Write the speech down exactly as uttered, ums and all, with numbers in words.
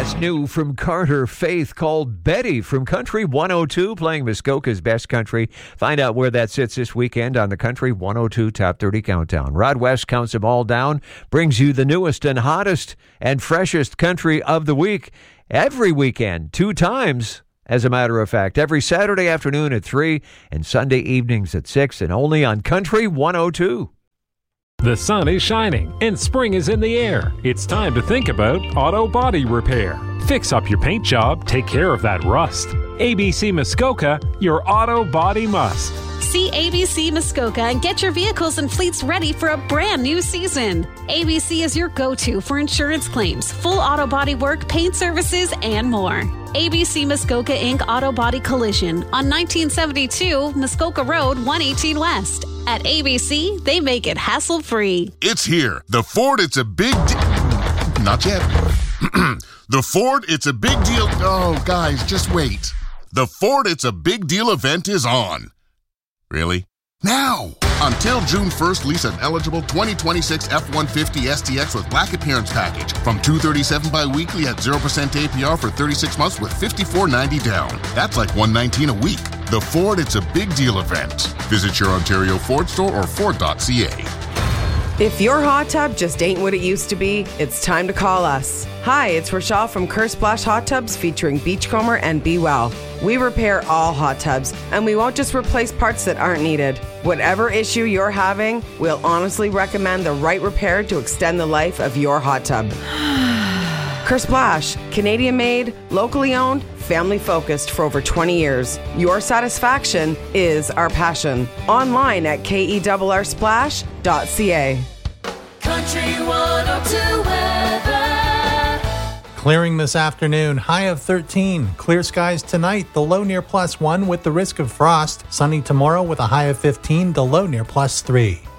That's new from Carter Faith, called Betty from Country one oh two, playing Muskoka's Best Country. Find out where that sits this weekend on the Country one oh two Top thirty Countdown. Rod West counts them all down, brings you the newest and hottest and freshest country of the week every weekend, two times, as a matter of fact, every Saturday afternoon at three and Sunday evenings at six, and only on Country one oh two. The sun is shining and spring is in the air. It's time to think about auto body repair. Fix up your paint job, take care of that rust. A B C Muskoka, your auto body must. See A B C Muskoka and get your vehicles and fleets ready for a brand new season. A B C is your go-to for insurance claims, full auto body work, paint services, and more. A B C Muskoka Incorporated Auto Body Collision on nineteen seventy-two Muskoka Road, one eighteen West. At A B C, they make it hassle-free. It's here. The Ford, it's a big deal. Not yet. The Ford, it's a big deal. Oh, guys, just wait. The Ford, it's a big deal event is on. Really? Now! Until June first, lease an eligible twenty twenty-six F one fifty S T X with black appearance package from two hundred thirty-seven dollars bi-weekly at zero percent A P R for thirty-six months with fifty-four ninety down. That's like one hundred nineteen dollars a week. The Ford, it's a big deal event. Visit your Ontario Ford store or Ford dot C A. If your hot tub just ain't what it used to be, it's time to call us. Hi, it's Rochelle from Kerr Splash Hot Tubs featuring Beachcomber and Be Well. We repair all hot tubs, and we won't just replace parts that aren't needed. Whatever issue you're having, we'll honestly recommend the right repair to extend the life of your hot tub. Kerr Splash, Canadian-made, locally owned, family-focused for over twenty years. Your satisfaction is our passion. Online at K E R R splash dot C A. Country one oh two weather. Clearing this afternoon, high of thirteen. Clear skies tonight, the low near plus one with the risk of frost. Sunny tomorrow with a high of fifteen, the low near plus three.